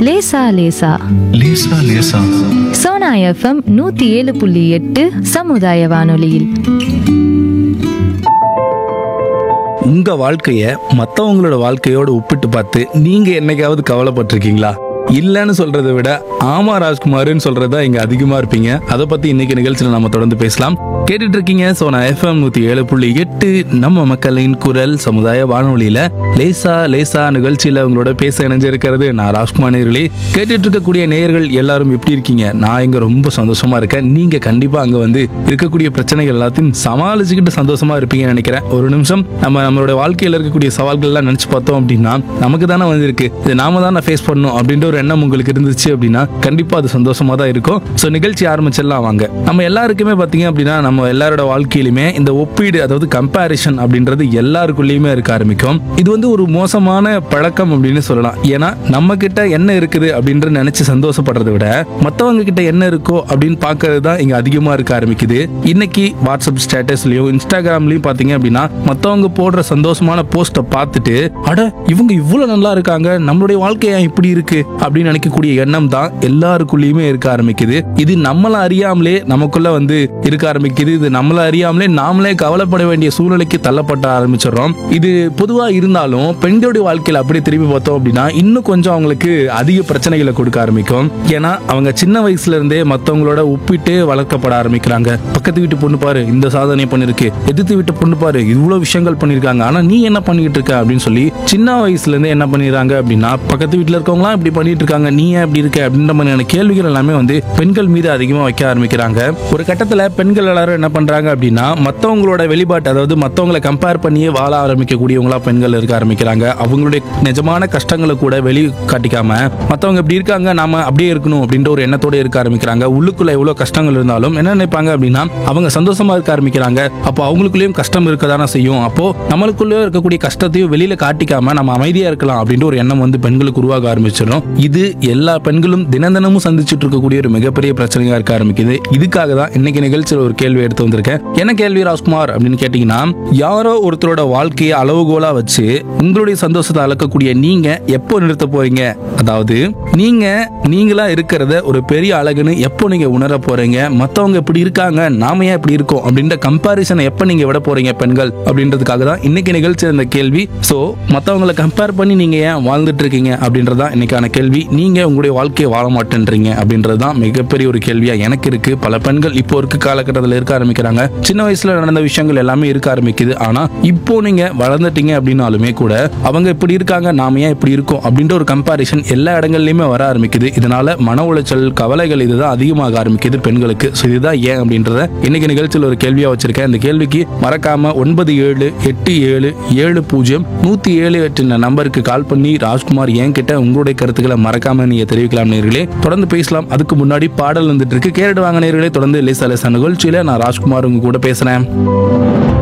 லேசா லேசா லேசா லேசா. சோனா எஃப்எம் 107.8 சமுதாய வானொலியில். உங்க வாழ்க்கைய மத்தவங்களோட வாழ்க்கையோட ஒப்பிட்டு பார்த்து நீங்க என்னைக்காவது கவலைப்பட்டிருக்கீங்களா? இல்லன்னு சொல்றதை விட ஆமா ராஜ்குமார்னு சொல்றதா இங்க அதிகமா இருப்பீங்க. அதை பத்தி இன்னைக்கு நிகழ்ச்சியில நம்ம தொடர்ந்து பேசலாம். கேட்டுட்டு இருக்கீங்க சோனா எஃப்எம் 107.8 நம்ம மக்களின் குரல் சமுதாய வானொலியில லேசா லேசா நிகழ்ச்சியில உங்களோட பேச இணைஞ்சிருக்கிறது நான் ராஜ்குமார். நேயர்களே, கேட்டுட்டு இருக்கக்கூடிய நேயர்கள் எல்லாரும் எப்படி இருக்கீங்க? நான் இங்க ரொம்ப சந்தோஷமா இருக்கேன். நீங்க கண்டிப்பா அங்க வந்து இருக்கக்கூடிய பிரச்சனைகள் எல்லாத்தையும் சமாளிச்சுக்கிட்டு சந்தோஷமா இருப்பீங்கன்னு நினைக்கிறேன். ஒரு நிமிஷம் நம்மளோட வாழ்க்கையில இருக்கக்கூடிய சவால்கள் எல்லாம் நினைச்சு பார்த்தோம் அப்படின்னா நமக்கு தானே வந்து இருக்கு, இது நாம தானே ஃபேஸ் பண்ணணும் அப்படின்ற ஒரு எண்ணம் உங்களுக்கு இருந்துச்சு அப்படின்னா கண்டிப்பா அது சந்தோஷமா தான் இருக்கும். ஸோ நிகழ்ச்சி ஆரம்பிச்சிடலாம் வாங்க. நம்ம எல்லாருக்குமே பார்த்தீங்க அப்படின்னா நம்ம எல்லாரோட வாழ்க்கையிலுமே இந்த ஒப்பீடு, அதாவது கம்பேரிஷன் அப்படின்றது எல்லாருக்குள்ளேயுமே இருக்க ஆரம்பிக்கும். இது வந்து ஒரு மோசமான பழக்கம் அப்படின்னு சொல்லலாம். ஏன்னா நம்ம கிட்ட என்ன இருக்குது அப்படின்னு நினைச்சு சந்தோஷப்படுறதை விட மற்றவங்க கிட்ட என்ன இருக்கோ அப்படின்னு பார்க்கறது தான் இங்க அதிகமா இருக்க ஆரம்பிக்குது. இன்னைக்கு வாட்ஸ்அப் ஸ்டேட்டஸ்லயும் இன்ஸ்டாகிராம்லயும் பாத்தீங்க அப்படின்னா மற்றவங்க போடுற சந்தோஷமான போஸ்ட்டை பார்த்துட்டு அட இவங்க இவ்வளவு நல்லா இருக்காங்க, நம்மளுடைய வாழ்க்கையா இப்படி இருக்கு அப்படின்னு நினைக்கக்கூடிய எண்ணம் தான் எல்லாருக்குள்ளேயுமே இருக்க ஆரம்பிக்குது. இது நம்மள அறியாமலே நமக்குள்ள வந்து இருக்க ஆரம்பிக்குது. இது நம்மள அறியாமலே நாமளே கவலைப்பட வேண்டிய சூழ்நிலைக்கு தள்ளப்பட்ட ஆரம்பிச்சிடறோம். இது பொதுவா இருந்தாலும் பெண்களுடைய வாழ்க்கையில அப்படியே திரும்பி பார்த்தோம் அப்படின்னா இன்னும் கொஞ்சம் அவங்களுக்கு அதிக பிரச்சனைகளை கொடுக்க ஆரம்பிக்கும். ஏன்னா அவங்க சின்ன வயசுல இருந்தே மத்தவங்களோட ஒப்பிட்டு வளர்க்கப்பட ஆரம்பிக்கிறாங்க. பக்கத்து வீட்டு பொண்ணு பாரு இந்த சாதனை பண்ணிருக்கு, எதிர்த்து வீட்டு பொண்ணு பாரு இவ்வளவு விஷயங்கள் பண்ணிருக்காங்க, ஆனா நீ என்ன பண்ணிட்டு இருக்க அப்படின்னு சொல்லி சின்ன வயசுல இருந்தே என்ன பண்ணிடுறாங்க அப்படின்னா பக்கத்து வீட்டுல இருக்கவங்களாம் இப்படி பண்ணிட்டு இருக்காங்க, நீ ஏன் இப்படி இருக்க அப்படின்ற மாதிரியான கேள்விகள் எல்லாமே வந்து பெண்கள் மீது அதிகமா வைக்க ஆரம்பிக்கிறாங்க. ஒரு கட்டத்துல பெண்கள் எல்லாரும் என்ன பண்றாங்க அப்படின்னா மத்தவங்களோட வெளிப்பாட்டு, அதாவது மத்தவங்களை கம்பேர் பண்ணியே வாழ ஆரம்பிக்கக்கூடியவங்களா பெண்கள் இருக்க ஆரம்பிக்கிறாங்க. அவங்களுடைய நிஜமான கஷ்டங்களை கூட வெளி காட்டிக்காம மத்தவங்க இப்படி இருக்காங்க நாம அப்படியே இருக்கணும் அப்படின்ற ஒரு எண்ணத்தோட இருக்க ஆரம்பிக்கிறாங்க. உள்ளுக்குள்ள எவ்வளவு கஷ்டங்கள் இருந்தாலும் என்ன நினைப்பாங்க அப்படின்னா அவங்க சந்தோஷமா இருக்க ஆரம்பிக்கிறாங்க. அப்போ அவங்களுக்குள்ளேயும் கஷ்டம் இருக்கதானே செய்யும். அப்போ நம்மளுக்குள்ளே இருக்கக்கூடிய கஷ்டத்தையும் வெளியில காட்டிக்காம நம்ம அமைதியா இருக்கலாம் அப்படின்ற ஒரு எண்ணம் வந்து பெண்களுக்கு உருவாக ஆரம்பிச்சிடும். இது எல்லா பெண்களும் தினமும் சந்திச்சுட்டு இருக்கக்கூடிய ஒரு மிகப்பெரிய பிரச்சனையா இருக்க ஆரம்பிக்குது. இதுக்காக தான் இன்னைக்கு நிகழ்ச்சியில் ஒரு கேள்வி எடுத்து வந்திருக்கேன். என்ன கேள்வி ராஜ்குமார் அப்படின்னு கேட்டீங்கன்னா, யாரோ ஒருத்தரோட வாழ்க்கையை அளவுகோலா வச்சு உங்களுடைய சந்தோஷத்தை அளக்கக்கூடிய நீங்க எப்போ நிறுத்த போறீங்க? அதாவது நீங்களா இருக்கிறத ஒரு பெரிய அழகுன்னு எப்போ நீங்க உணர போறீங்க? மத்தவங்க இப்படி இருக்காங்க நாம ஏன் இப்படி இருக்கோம் அப்படின்ற கம்பாரிசனை எப்ப நீங்க விட போறீங்க பெண்கள் அப்படின்றதுக்காக தான் இன்னைக்கு நிகழ்ச்சி இந்த கேள்வி. சோ மத்தவங்களை கம்பேர் பண்ணி நீங்க ஏன் வாழ்ந்துட்டு இருக்கீங்க அப்படின்றதா இன்னைக்கான கேள்வி. நீங்க உங்களுடைய வாழ்க்கையை வாழ மாட்டேன்றீங்க அப்படின்றதுதான் மிகப்பெரிய ஒரு கேள்வியா எனக்கு இருக்கு. பல பெண்கள் இப்போ இருக்க காலகட்டத்தில் இருக்க ஆரம்பிக்கிறாங்க. சின்ன வயசுல நடந்த விஷயங்கள் எல்லாமே இருக்க ஆரம்பிக்குது. ஆனா இப்போ நீங்க வளர்ந்துட்டீங்க அப்படின்னாலுமே கூட அவங்க இப்படி இருக்காங்க நாம ஏன் இப்படி இருக்கோம் அப்படின்ற ஒரு கம்பாரிசன் எல்லா இடங்கள்லயுமே வர ஆரம்பிக்குது. இதனால மன உளைச்சல், கவலைகள் இதுதான் அதிகமாக ஆரம்பிக்குது பெண்களுக்கு. இதுதான் ஏன் அப்படின்றத இன்னைக்கு நிகழ்ச்சியில் ஒரு கேள்வியா வச்சிருக்கேன். இந்த கேள்விக்கு மறக்காம 9787700107 நம்பருக்கு கால் பண்ணி ராஜ்குமார் என் கிட்ட உங்களுடைய கருத்துக்களை மறக்காம நீங்க தெரிவிக்கலாம் நேயர்களே. தொடர்ந்து பேசலாம். அதுக்கு முன்னாடி பாடல் வந்துட்டு இருக்கு, கேட்டுட்டு வாங்க நேயர்களே. தொடர்ந்து லேசா லேசா நிகழ்ச்சியில நான் ராஜ்குமார் உங்க கூட பேசுறேன்.